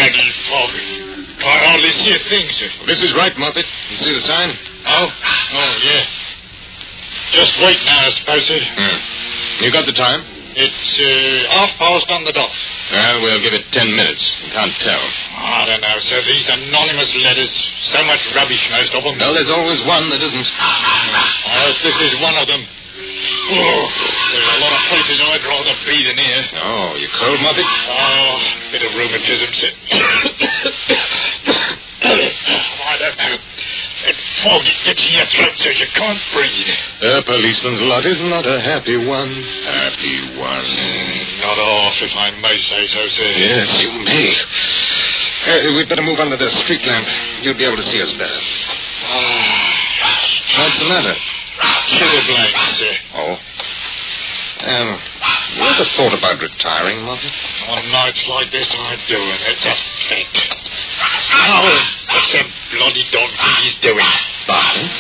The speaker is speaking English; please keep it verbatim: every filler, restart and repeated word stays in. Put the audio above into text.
bloody fog. I hardly see a thing, sir. Well, this is right, Moffat. You see the sign? Oh? Oh, yeah. Just wait now, I suppose, sir. Hmm. You got the time? It's uh, half past on the dot. Well, we'll give it ten minutes. You can't tell. I don't know, sir. These anonymous letters. So much rubbish, most of them. Well, there's always one that isn't. I hope this is one of them. Oh, there's a lot of places I'd rather be than here. Oh, you cold, Moffat? Oh, bit of rheumatism, sir. I don't know. That fog, it gets in your throat so you can't breathe. A policeman's lot is not a happy one. Happy one. Mm, not half, if I may say so, sir. Yes, you may. Uh, we'd better move under the street lamp. You'll be able to see us better. Ah. What's the matter? Sugar blanks, sir. Oh. Um, you ever thought about retiring, Moffat? On nights like this, I do, and it's a fact. Oh, what's that bloody dog think he's doing? Barking?